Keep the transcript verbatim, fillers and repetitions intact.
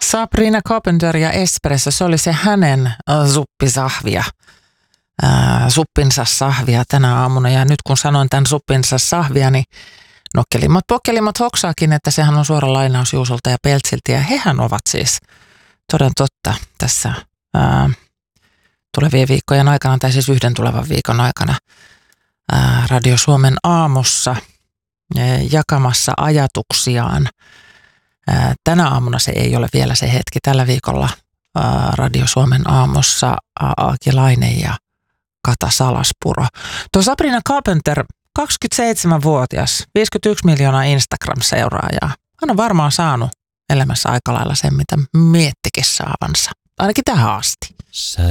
Sabrina Carpenter ja Espresso, se oli se hänen äh, suppisahvia, äh, suppinsa sahvia tänä aamuna. Ja nyt kun sanoin tämän suppinsa sahvia, niin nokkelimmat pokkelimmat hoksaakin, että sehän on suora lainaus Juusolta ja Peltsiltä. Ja hehän ovat siis toden totta tässä äh, tulevien viikkojen aikana, tai siis yhden tulevan viikon aikana äh, Radio Suomen aamussa äh, jakamassa ajatuksiaan. Tänä aamuna se ei ole vielä se hetki. Tällä viikolla Radio Suomen aamussa Aaki Laine ja Kata Salaspuro. Tuo Sabrina Carpenter, kaksikymmentäseitsemänvuotias, viisikymmentäyksi miljoonaa Instagram-seuraajaa. Hän on varmaan saanut elämässä aika lailla sen, mitä miettikin saavansa. Ainakin tähän asti.